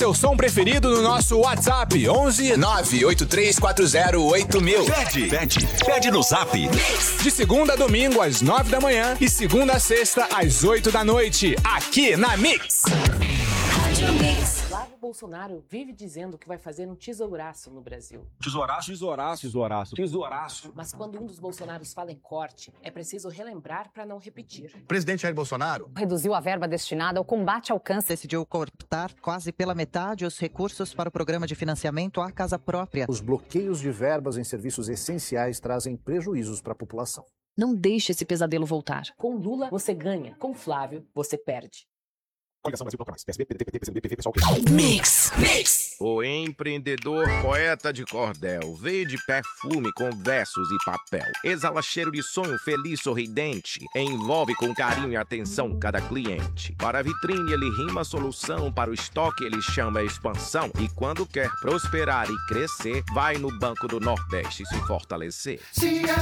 Seu som preferido no nosso WhatsApp, 11 983408000. Pede no Zap. De segunda a domingo, às 9 da manhã e segunda a sexta, às 8 da noite, aqui na Mix. Flávio Bolsonaro vive dizendo que vai fazer um tesouraço no Brasil. Tesouraço. Mas quando um dos Bolsonaros fala em corte, é preciso relembrar para não repetir. O presidente Jair Bolsonaro reduziu a verba destinada ao combate ao câncer. Decidiu cortar quase pela metade os recursos para o programa de financiamento à casa própria. Os bloqueios de verbas em serviços essenciais trazem prejuízos para a população. Não deixe esse pesadelo voltar. Com Lula, você ganha. Com Flávio, você perde. Coligação Brasil Bloco Mais. PSB, PDT, PCdoB, PV, pessoal. Mix. O empreendedor poeta de cordel veio de perfume com versos e papel. Exala cheiro de sonho feliz, sorridente. Envolve com carinho e atenção cada cliente. Para a vitrine ele rima a solução, para o estoque ele chama a expansão. E quando quer prosperar e crescer, vai no Banco do Nordeste se fortalecer.